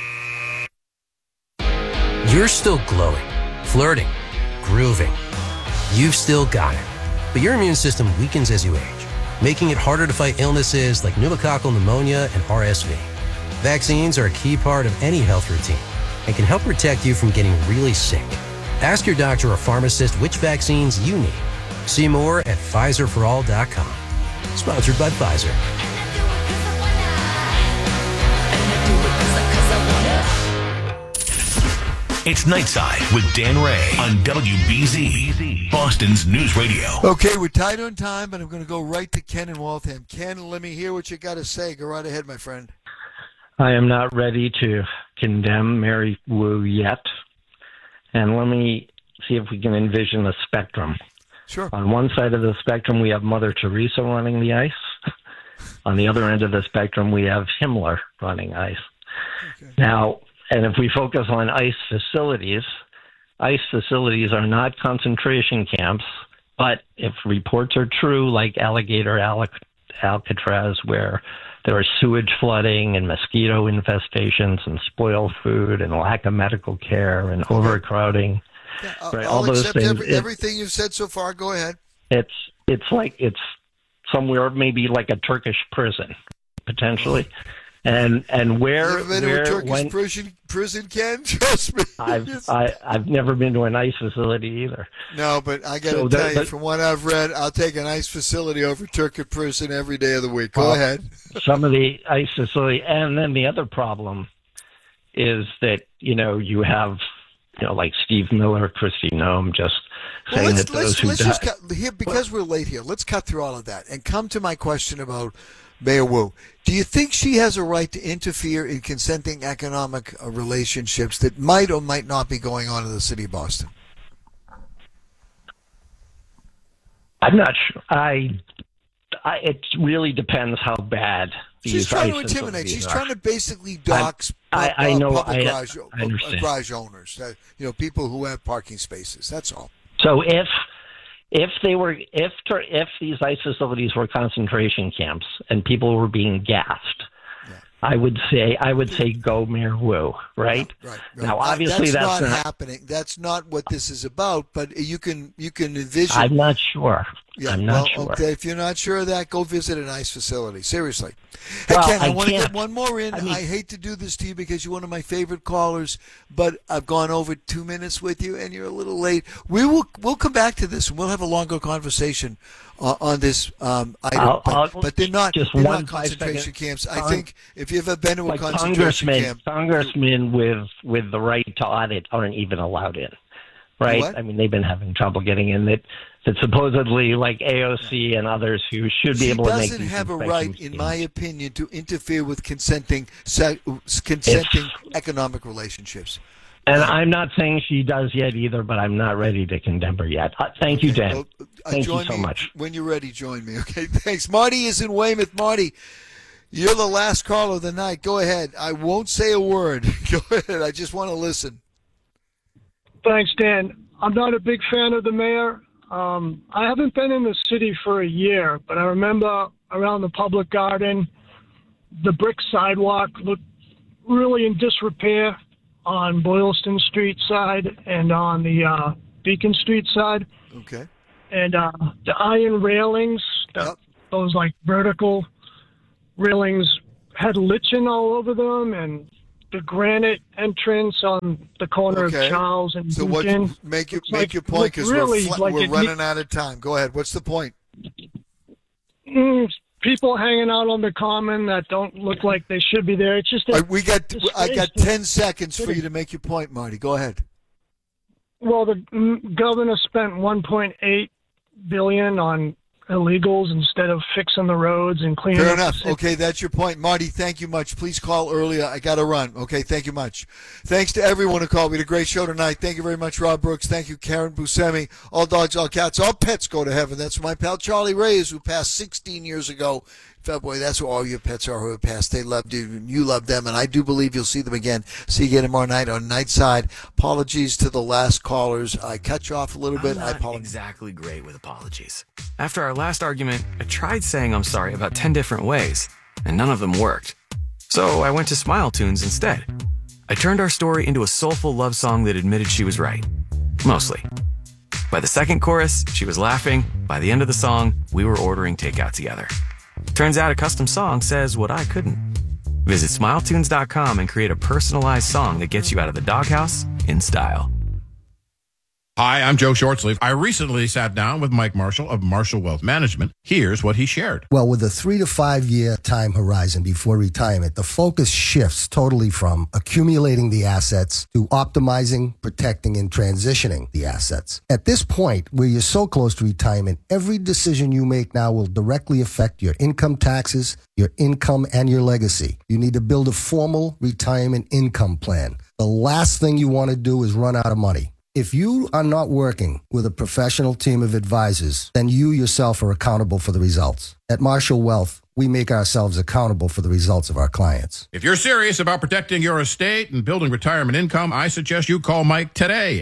You're still glowing, flirting, grooving. You've still got it. But your immune system weakens as you age, making it harder to fight illnesses like pneumococcal pneumonia and RSV. Vaccines are a key part of any health routine and can help protect you from getting really sick. Ask your doctor or pharmacist which vaccines you need. See more at PfizerForAll.com. Sponsored by Pfizer. It's Nightside with Dan Ray on WBZ, Boston's News Radio. Okay, we're tight on time, but I'm going to go right to Ken in Waltham. Ken, let me hear what you got to say. Go right ahead, my friend. I am not ready to condemn Mary Wu yet. And let me see if we can envision a spectrum. Sure. On one side of the spectrum, we have Mother Teresa running the ice. On the other end of the spectrum, we have Himmler running ice. Okay. Now, and if we focus on ice facilities are not concentration camps, but if reports are true, like Alligator Alcatraz, where there are sewage flooding and mosquito infestations and spoiled food and lack of medical care and overcrowding, right? I'll all those accept things. Everything you've said so far. Go ahead. It's somewhere maybe like a Turkish prison, potentially. And where been to a Turkish prison, Ken? Trust me. I've never been to an ice facility either. No, but I got to tell you, from what I've read, I'll take an ice facility over Turkish prison every day of the week. Go ahead. Some of the ice facility, and then the other problem is that you have like Steve Miller, Kristi Noem just saying that those who die. Because we're late here, let's cut through all of that and come to my question about Mayor Wu. Do you think she has a right to interfere in consenting economic relationships that might or might not be going on in the city of Boston? I'm not sure. It really depends how bad she's trying to intimidate. She's trying to basically dox public garage owners, people who have parking spaces. That's all. So if these ice facilities were concentration camps and people were being gassed, I would say go Mayor Wu, right? Right. Now, obviously that's not happening. That's not what this is about. But you can envision. I'm not sure. Yeah, I'm not sure. Okay, if you're not sure of that, go visit an ice facility. Seriously. Hey, Ken, I want to get one more in. I hate to do this to you because you're one of my favorite callers, but I've gone over 2 minutes with you, and you're a little late. We'll come back to this, and we'll have a longer conversation on this item. But they're not concentration camps. I think if you've ever been to a concentration camp, congressmen with the right to audit aren't even allowed in. Right? What? I mean, they've been having trouble getting in. That supposedly, like AOC and others who should be able to make these doesn't have a right, in my opinion, to interfere with consenting economic relationships. And I'm not saying she does yet either, but I'm not ready to condemn her yet. Thank you, Dan. Thank you so much. When you're ready, join me. Okay, thanks. Marty is in Weymouth. Marty, You're the last caller of the night. Go ahead. I won't say a word. Go ahead. I just want to listen. Thanks, Dan. I'm not a big fan of the mayor. I haven't been in the city for a year, but I remember around the Public Garden, the brick sidewalk looked really in disrepair on Boylston Street side and on the Beacon Street side. Okay. And the iron railings, those like vertical railings, had lichen all over them, and the granite entrance on the corner of Charles and so Beacon. What, make your point, because really we're running out of time. Go ahead. What's the point? People hanging out on the common that don't look like they should be there. It's just I got 10 seconds for you to make your point, Marty. Go ahead. Well, the governor spent $1.8 billion on illegals instead of fixing the roads and cleaning Fair up enough. the city. Okay, that's your point. Marty, thank you much. Please call earlier. I got to run. Okay, thank you much. Thanks to everyone who called. We had a great show tonight. Thank you very much, Rob Brooks. Thank you, Karen Buscemi. All dogs, all cats, all pets go to heaven. That's my pal Charlie Reyes, who passed 16 years ago. February, that's who all your pets are who have passed. They loved you, and you love them, and I do believe you'll see them again. See you again tomorrow night on Nightside. Apologies to the last callers. I cut you off a little bit. I apologize. Exactly great with apologies. After our last argument, I tried saying I'm sorry about 10 different ways, and none of them worked. So I went to Smile Tunes instead. I turned our story into a soulful love song that admitted she was right. Mostly. By the second chorus, she was laughing. By the end of the song, we were ordering takeout together. Turns out a custom song says what I couldn't. Visit SmileTunes.com and create a personalized song that gets you out of the doghouse in style. Hi, I'm Joe Shortsleeve. I recently sat down with Mike Marshall of Marshall Wealth Management. Here's what he shared. Well, with a 3 to 5 year time horizon before retirement, the focus shifts totally from accumulating the assets to optimizing, protecting, and transitioning the assets. At this point, where you're so close to retirement, every decision you make now will directly affect your income taxes, your income, and your legacy. You need to build a formal retirement income plan. The last thing you want to do is run out of money. If you are not working with a professional team of advisors, then you yourself are accountable for the results. At Marshall Wealth, we make ourselves accountable for the results of our clients. If you're serious about protecting your estate and building retirement income, I suggest you call Mike today,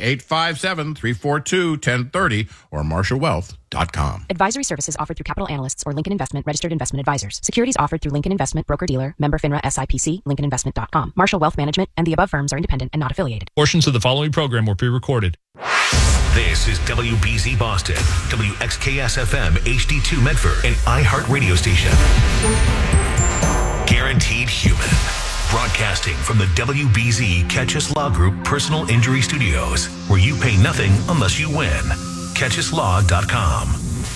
857-342-1030 or MarshallWealth.com. Advisory services offered through Capital Analysts or Lincoln Investment Registered Investment Advisors. Securities offered through Lincoln Investment Broker-Dealer, member FINRA SIPC, LincolnInvestment.com. Marshall Wealth Management and the above firms are independent and not affiliated. Portions of the following program were pre-recorded. This is WBZ Boston, WXKS-FM HD2 Medford, and iHeart Radio Station. Guaranteed Human. Broadcasting from the WBZ Catchus Law Group Personal Injury Studios, where you pay nothing unless you win. CatchusLaw.com.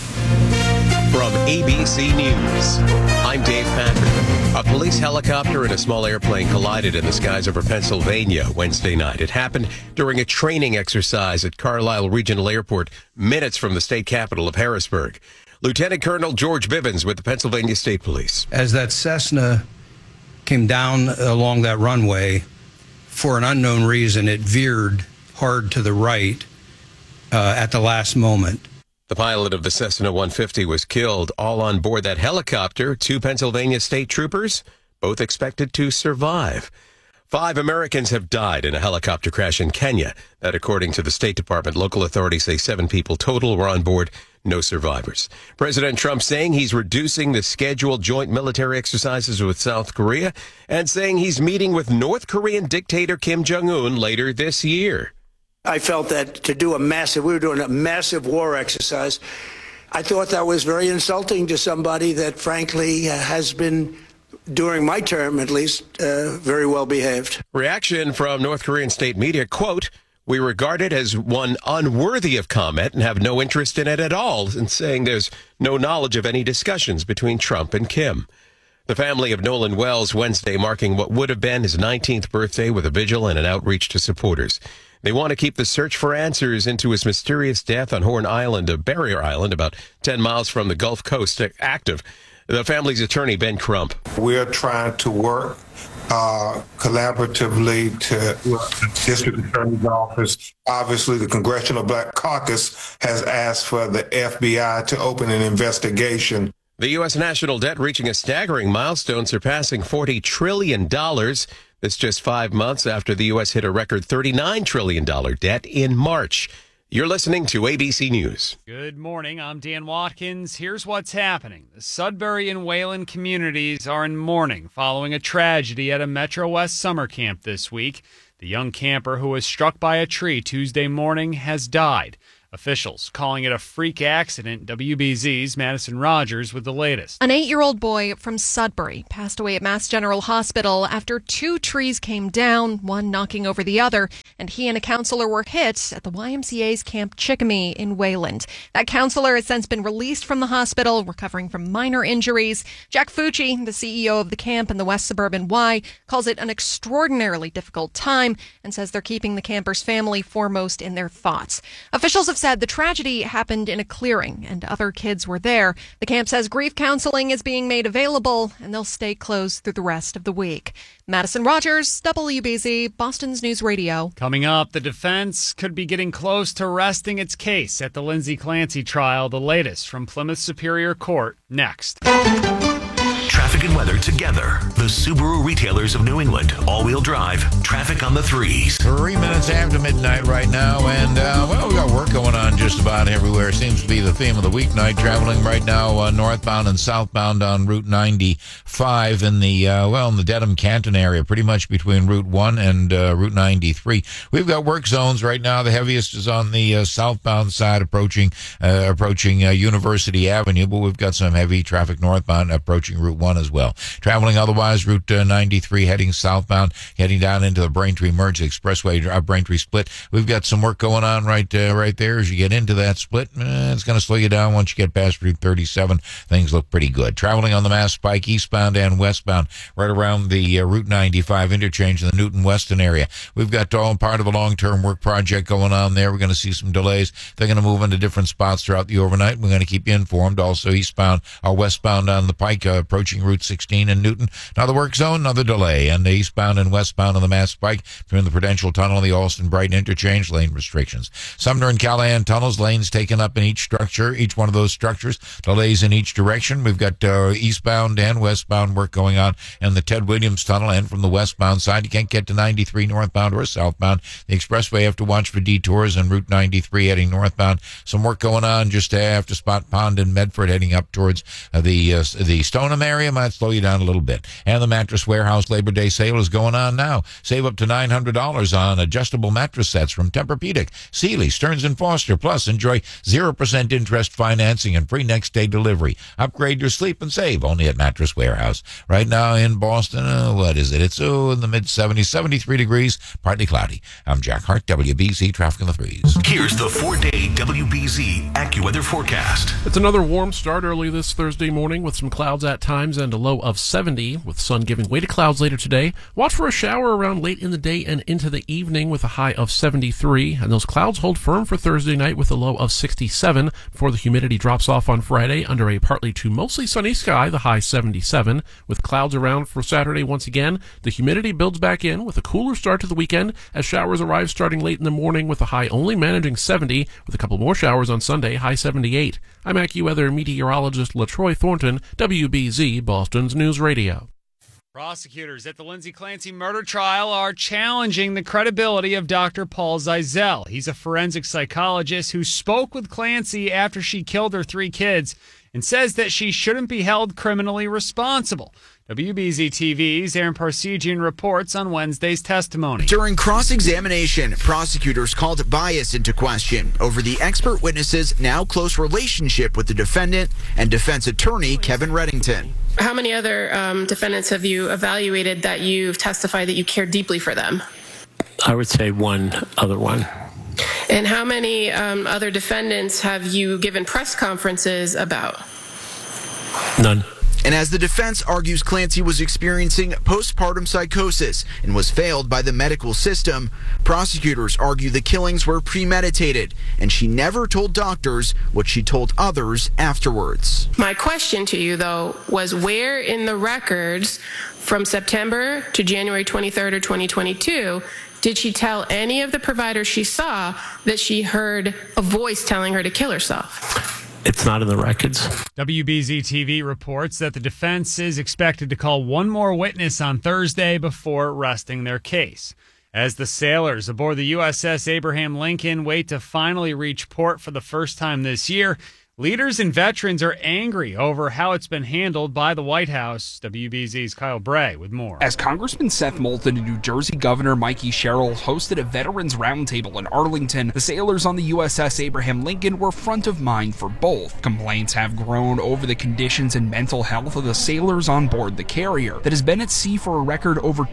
From ABC News, I'm Dave Patrick. A police helicopter and a small airplane collided in the skies over Pennsylvania Wednesday night. It happened during a training exercise at Carlisle Regional Airport, minutes from the state capital of Harrisburg. Lieutenant Colonel George Bivens with the Pennsylvania State Police. As that Cessna came down along that runway, for an unknown reason, it veered hard to the right at the last moment. The pilot of the Cessna 150 was killed. All on board that helicopter, 2 Pennsylvania state troopers, both expected to survive. 5 Americans have died in a helicopter crash in Kenya. That, according to the State Department, local authorities say 7 people total were on board, no survivors. President Trump saying he's reducing the scheduled joint military exercises with South Korea and saying he's meeting with North Korean dictator Kim Jong-un later this year. I felt that to do we were doing a massive war exercise. I thought that was very insulting to somebody that, frankly, has been, during my term at least, very well behaved. Reaction from North Korean state media, quote, "We regard it as one unworthy of comment and have no interest in it at all," and saying there's no knowledge of any discussions between Trump and Kim. The family of Nolan Wells Wednesday marking what would have been his 19th birthday with a vigil and an outreach to supporters. They want to keep the search for answers into his mysterious death on Horn Island, a barrier island about 10 miles from the Gulf Coast, active. The family's attorney, Ben Crump. We're trying to work collaboratively to the district attorney's office. Obviously, the Congressional Black Caucus has asked for the FBI to open an investigation. The U.S. national debt reaching a staggering milestone, surpassing $40 trillion. This just 5 months after the U.S. hit a record $39 trillion debt in March. You're listening to ABC News. Good morning. I'm Dan Watkins. Here's what's happening. The Sudbury and Wayland communities are in mourning following a tragedy at a Metro West summer camp this week. The young camper who was struck by a tree Tuesday morning has died. Officials calling it a freak accident. WBZ's Madison Rogers with the latest. An 8-year-old boy from Sudbury passed away at Mass General Hospital after 2 trees came down, one knocking over the other, and he and a counselor were hit at the YMCA's Camp Chickamee in Wayland. That counselor has since been released from the hospital, recovering from minor injuries. Jack Fucci, the CEO of the camp in the West Suburban Y, calls it an extraordinarily difficult time and says they're keeping the camper's family foremost in their thoughts. Officials have said the tragedy happened in a clearing and other kids were there. The camp says grief counseling is being made available and they'll stay closed through the rest of the week. Madison Rogers, WBZ, Boston's News Radio. Coming up, the defense could be getting close to resting its case at the Lindsay Clancy trial. The latest from Plymouth Superior Court next. Traffic and weather together. The Subaru retailers of New England. All-wheel drive. Traffic on the 3s. 3 minutes after midnight right now, and we got work going on just about everywhere. Seems to be the theme of the weeknight. Traveling right now northbound and southbound on Route 95 in the in the Dedham Canton area, pretty much between Route 1 and Route 93. We've got work zones right now. The heaviest is on the southbound side, approaching University Avenue, but we've got some heavy traffic northbound approaching Route 1 as well. Traveling otherwise, Route 93 heading southbound, heading down into the Braintree Merge Expressway, Braintree Split. We've got some work going on right there as you get into that split. It's going to slow you down once you get past Route 37. Things look pretty good. Traveling on the Mass Pike eastbound and westbound, right around the Route 95 interchange in the Newton Weston area. We've got all part of a long-term work project going on there. We're going to see some delays. They're going to move into different spots throughout the overnight. We're going to keep you informed. Also eastbound or westbound on the Pike, approaching Route 16 in Newton. Another work zone, another delay. And the eastbound and westbound on the Mass Pike between the Prudential Tunnel and the Alston-Brighton interchange, lane restrictions. Sumner and Callahan tunnels, lanes taken up in each structure, each one of those structures, delays in each direction. We've got eastbound and westbound work going on in the Ted Williams Tunnel, and from the westbound side, you can't get to 93 northbound or southbound. The expressway, have to watch for detours on Route 93 heading northbound. Some work going on just after Spot Pond in Medford, heading up towards the Stoneham area. Might slow you down a little bit. And the Mattress Warehouse Labor Day sale is going on now. Save up to $900 on adjustable mattress sets from Tempur-Pedic, Sealy, Stearns & Foster. Plus, enjoy 0% interest financing and free next-day delivery. Upgrade your sleep and save only at Mattress Warehouse. Right now in Boston, what is it? It's in the mid-70s, 73 degrees, partly cloudy. I'm Jack Hart, WBZ Traffic on the 3s. Here's the 4-day WBZ AccuWeather forecast. It's another warm start early this Thursday morning with some clouds at times and a low of 70, with sun giving way to clouds later today. Watch for a shower around late in the day and into the evening with a high of 73, and those clouds hold firm for Thursday night with a low of 67 before the humidity drops off on Friday under a partly to mostly sunny sky, the high 77. With clouds around for Saturday once again, the humidity builds back in with a cooler start to the weekend as showers arrive starting late in the morning with a high only managing 70, with a couple more showers on Sunday, high 78. I'm AccuWeather meteorologist LaTroy Thornton, WBZ, Boston's News Radio. Prosecutors at the Lindsay Clancy murder trial are challenging the credibility of Dr. Paul Zeisel. He's a forensic psychologist who spoke with Clancy after she killed her 3 kids and says that she shouldn't be held criminally responsible. WBZ TV's Aaron Parsegian reports on Wednesday's testimony. During cross-examination, prosecutors called bias into question over the expert witness's now close relationship with the defendant and defense attorney Kevin Reddington. How many other defendants have you evaluated that you've testified that you care deeply for them? I would say one other one. And how many other defendants have you given press conferences about? None. And as the defense argues Clancy was experiencing postpartum psychosis and was failed by the medical system, prosecutors argue the killings were premeditated and she never told doctors what she told others afterwards. My question to you, though, was where in the records from September to January 23rd or 2022 did she tell any of the providers she saw that she heard a voice telling her to kill herself? It's not in the records. WBZ TV reports that the defense is expected to call one more witness on Thursday before resting their case. As the sailors aboard the USS Abraham Lincoln wait to finally reach port for the first time this year, leaders and veterans are angry over how it's been handled by the White House. WBZ's Kyle Bray with more. As Congressman Seth Moulton and New Jersey Governor Mikey Sherrill hosted a Veterans Roundtable in Arlington, the sailors on the USS Abraham Lincoln were front of mind for both. Complaints have grown over the conditions and mental health of the sailors on board the carrier that has been at sea for a record over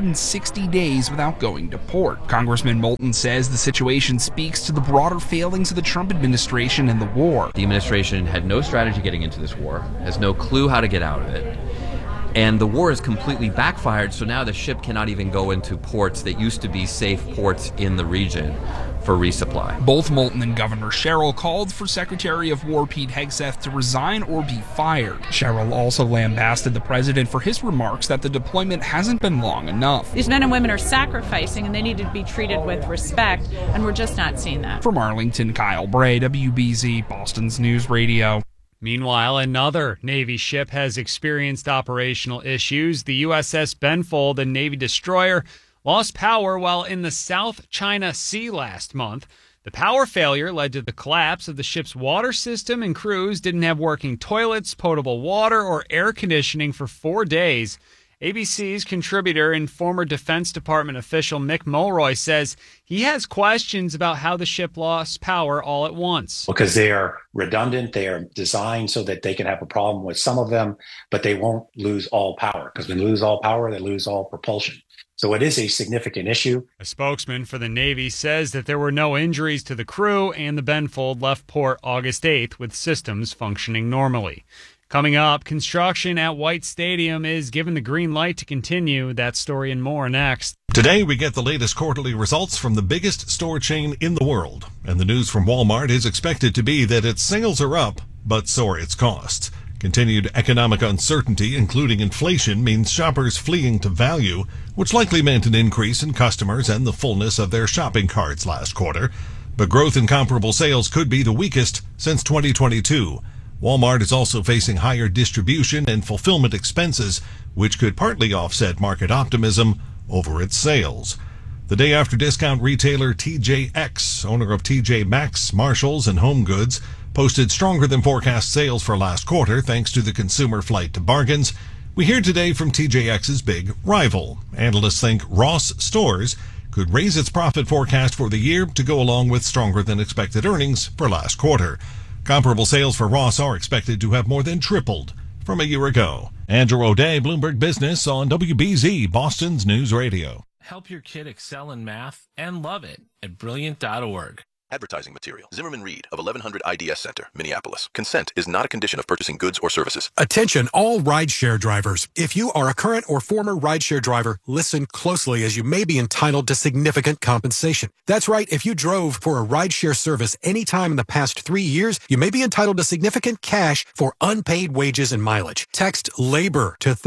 260 days without going to port. Congressman Moulton says the situation speaks to the broader failings of the Trump administration and the war. The administration had no strategy getting into this war, has no clue how to get out of it, and the war has completely backfired, so now the ship cannot even go into ports that used to be safe ports in the region for resupply. Both Moulton and Governor Sherrill called for Secretary of War Pete Hegseth to resign or be fired. Sherrill also lambasted the president for his remarks that the deployment hasn't been long enough. These men and women are sacrificing and they need to be treated with respect, and we're just not seeing that. From Arlington, Kyle Bray, WBZ, Boston's News Radio. Meanwhile, another Navy ship has experienced operational issues. The USS Benfold, a Navy destroyer, lost power while in the South China Sea last month. The power failure led to the collapse of the ship's water system, and crews didn't have working toilets, potable water, or air conditioning for 4 days. ABC's contributor and former Defense Department official Mick Mulroy says he has questions about how the ship lost power all at once. Because they are redundant, they are designed so that they can have a problem with some of them, but they won't lose all power. Because when they lose all power, they lose all propulsion. So it is a significant issue. A spokesman for the Navy says that there were no injuries to the crew, and the Benfold left port August 8th with systems functioning normally. Coming up, construction at White Stadium is given the green light to continue. That story and more next. Today, we get the latest quarterly results from the biggest store chain in the world. And the news from Walmart is expected to be that its sales are up, but so are its costs. Continued economic uncertainty, including inflation, means shoppers fleeing to value, which likely meant an increase in customers and the fullness of their shopping carts last quarter. But growth in comparable sales could be the weakest since 2022. Walmart is also facing higher distribution and fulfillment expenses, which could partly offset market optimism over its sales. The day after discount retailer TJX, owner of TJ Maxx, Marshalls, and Home Goods, posted stronger than forecast sales for last quarter thanks to the consumer flight to bargains. We hear today from TJX's big rival. Analysts think Ross Stores could raise its profit forecast for the year to go along with stronger than expected earnings for last quarter. Comparable sales for Ross are expected to have more than tripled from a year ago. Andrew O'Day, Bloomberg Business on WBZ, Boston's News Radio. Help your kid excel in math and love it at Brilliant.org. Advertising material. Zimmerman Reed of 1100 IDS Center, Minneapolis. Consent is not a condition of purchasing goods or services. Attention all rideshare drivers. If you are a current or former rideshare driver, listen closely as you may be entitled to significant compensation. That's right. If you drove for a rideshare service any time in the past 3 years, you may be entitled to significant cash for unpaid wages and mileage. Text LABOR to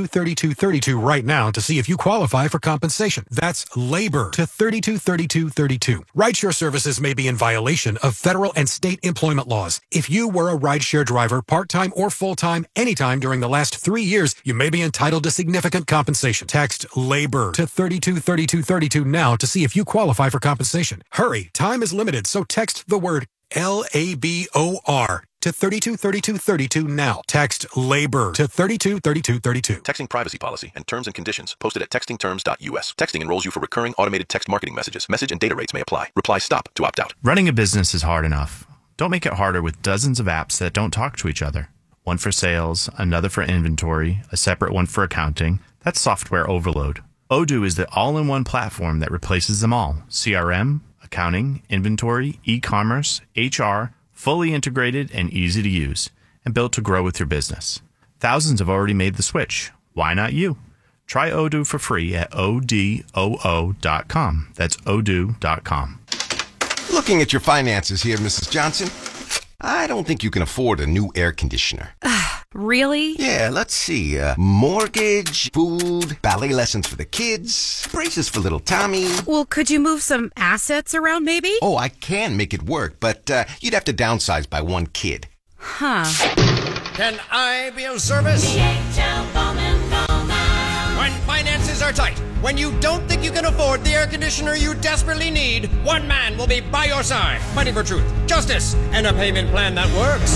323232 right now to see if you qualify for compensation. That's LABOR to 323232. Rideshare services may be in violation of federal and state employment laws. If you were a rideshare driver, part-time or full-time, anytime during the last 3 years, you may be entitled to significant compensation. Text LABOR to 323232 now to see if you qualify for compensation. Hurry, time is limited, so text the word LABOR to 323232 now. Text LABOR to 323232. Texting privacy policy and terms and conditions posted at textingterms.us. Texting enrolls you for recurring automated text marketing messages. Message and data rates may apply. Reply STOP to opt out. Running a business is hard enough. Don't make it harder with dozens of apps that don't talk to each other. One for sales, another for inventory, a separate one for accounting. That's software overload. Odoo is the all-in-one platform that replaces them all. CRM, accounting, inventory, e-commerce, HR, fully integrated and easy to use, and built to grow with your business. Thousands have already made the switch. Why not you? Try Odoo for free at odoo.com. That's odoo.com. Looking at your finances here, Mrs. Johnson. I don't think you can afford a new air conditioner. Really? Yeah, let's see. Mortgage, food, ballet lessons for the kids, braces for little Tommy. Well, could you move some assets around maybe? Oh, I can make it work, but you'd have to downsize by one kid. Huh. Can I be of service? When finances are tight, when you don't think you can afford the air conditioner you desperately need, one man will be by your side, fighting for truth, justice, and a payment plan that works.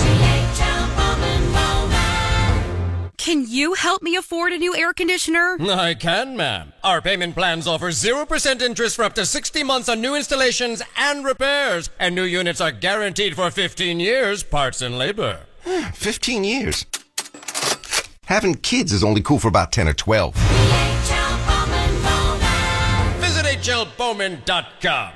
Can you help me afford a new air conditioner? I can, ma'am. Our payment plans offer 0% interest for up to 60 months on new installations and repairs. And new units are guaranteed for 15 years, parts and labor. 15 years. Having kids is only cool for about 10 or 12. Visit HLBowman.com.